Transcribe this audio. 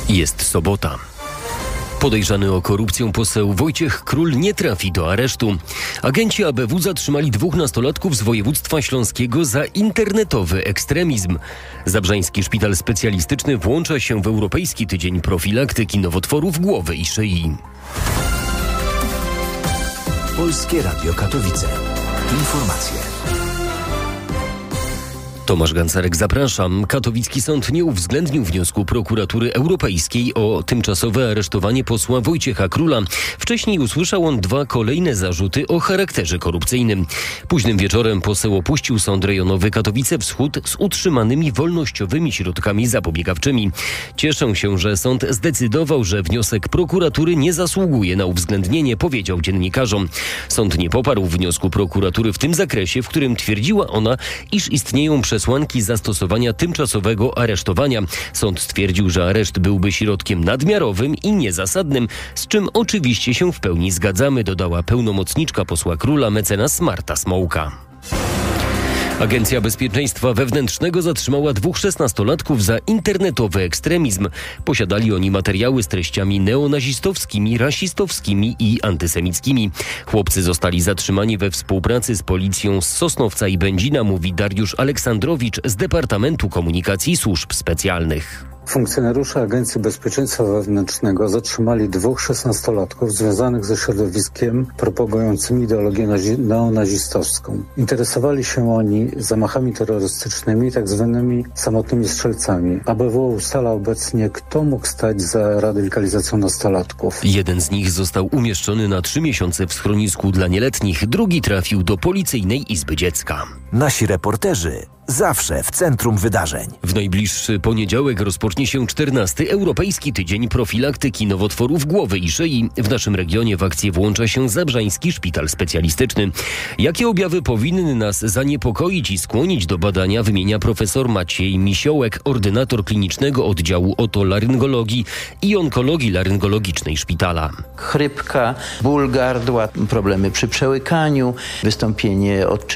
Jest sobota. Podejrzany o korupcję poseł Wojciech Król nie trafi do aresztu. Agenci ABW zatrzymali 2 nastolatków z województwa śląskiego za internetowy ekstremizm. Zabrzański Szpital Specjalistyczny włącza się w Europejski Tydzień Profilaktyki Nowotworów Głowy i Szyi. Polskie Radio Katowice. Informacje. Tomasz Gancarek, zapraszam. Katowicki sąd nie uwzględnił wniosku prokuratury europejskiej o tymczasowe aresztowanie posła Wojciecha Króla. Wcześniej usłyszał on 2 kolejne zarzuty o charakterze korupcyjnym. Późnym wieczorem poseł opuścił Sąd Rejonowy Katowice Wschód z utrzymanymi wolnościowymi środkami zapobiegawczymi. Cieszę się, że sąd zdecydował, że wniosek prokuratury nie zasługuje na uwzględnienie, powiedział dziennikarzom. Sąd nie poparł wniosku prokuratury w tym zakresie, w którym twierdziła ona, iż istnieją przesłanki zastosowania tymczasowego aresztowania. Sąd stwierdził, że areszt byłby środkiem nadmiarowym i niezasadnym, z czym oczywiście się w pełni zgadzamy, dodała pełnomocniczka posła Króla mecenas Marta Smołka. Agencja Bezpieczeństwa Wewnętrznego zatrzymała 2 szesnastolatków za internetowy ekstremizm. Posiadali oni materiały z treściami neonazistowskimi, rasistowskimi i antysemickimi. Chłopcy zostali zatrzymani we współpracy z policją z Sosnowca i Będzina, mówi Dariusz Aleksandrowicz z Departamentu Komunikacji Służb Specjalnych. Funkcjonariusze Agencji Bezpieczeństwa Wewnętrznego zatrzymali 2 szesnastolatków związanych ze środowiskiem propagującym ideologię neonazistowską. Interesowali się oni zamachami terrorystycznymi, tak zwanymi samotnymi strzelcami. ABW ustala obecnie, kto mógł stać za radykalizacją nastolatków. Jeden z nich został umieszczony na 3 miesiące w schronisku dla nieletnich, drugi trafił do Policyjnej Izby Dziecka. Nasi reporterzy zawsze w centrum wydarzeń. W najbliższy poniedziałek rozpocznie się 14. Europejski Tydzień Profilaktyki Nowotworów Głowy i Szyi. W naszym regionie w akcję włącza się Zabrzański Szpital Specjalistyczny. Jakie objawy powinny nas zaniepokoić i skłonić do badania, wymienia profesor Maciej Misiołek, ordynator klinicznego oddziału otolaryngologii i onkologii laryngologicznej szpitala. Chrypka, ból gardła, problemy przy przełykaniu, wystąpienie odczytu